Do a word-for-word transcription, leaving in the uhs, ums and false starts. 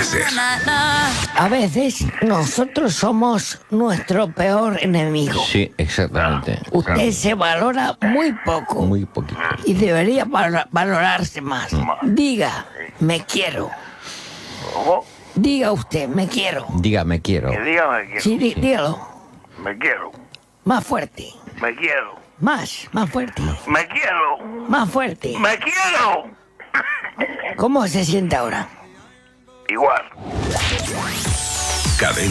ser. A veces nosotros somos nuestro peor enemigo. Sí, exactamente. Usted se valora muy poco. Muy poquito. Y debería val- valorarse más. Diga, me quiero. ¿Cómo? Diga usted, me quiero. Diga, me quiero. Que diga me quiero. Sí, di- dígalo. Me quiero. Más fuerte. Me quiero. Más, más fuerte. Me quiero. Más fuerte. Me quiero. ¿Cómo se siente ahora? Igual. Cadena